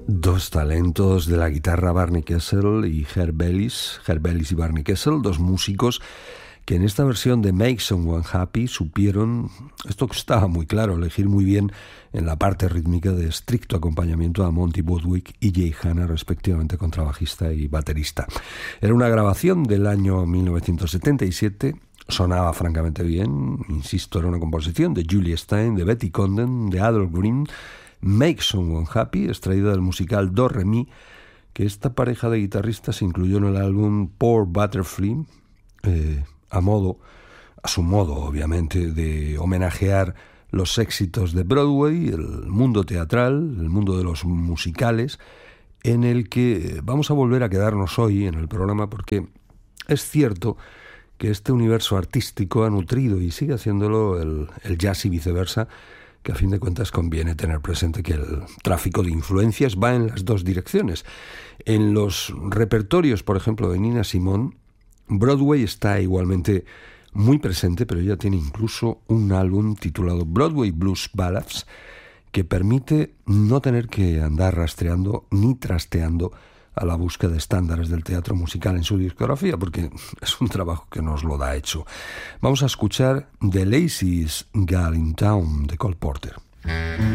Dos talentos de la guitarra, Barney Kessel y Herb Ellis y Barney Kessel, dos músicos que en esta versión de Make Someone Happy supieron, esto estaba muy claro, elegir muy bien en la parte rítmica de estricto acompañamiento a Monty Budwig y Jay Hanna, respectivamente contrabajista y baterista. Era una grabación del año 1977, sonaba francamente bien, insisto, era una composición de Julie Stein, de Betty Condon, de Adol Green. Make Someone Happy, extraída del musical Do Re Mi, que esta pareja de guitarristas incluyó en el álbum Poor Butterfly, a su modo, obviamente, de homenajear los éxitos de Broadway, el mundo teatral, el mundo de los musicales, en el que vamos a volver a quedarnos hoy en el programa, porque es cierto que este universo artístico ha nutrido y sigue haciéndolo el jazz y viceversa, que a fin de cuentas conviene tener presente que el tráfico de influencias va en las dos direcciones. En los repertorios, por ejemplo, de Nina Simone, Broadway está igualmente muy presente, pero ella tiene incluso un álbum titulado Broadway Blues Ballads, que permite no tener que andar rastreando ni trasteando a la búsqueda de estándares del teatro musical en su discografía, porque es un trabajo que nos lo da hecho. Vamos a escuchar The Laziest Gal in Town de Cole Porter.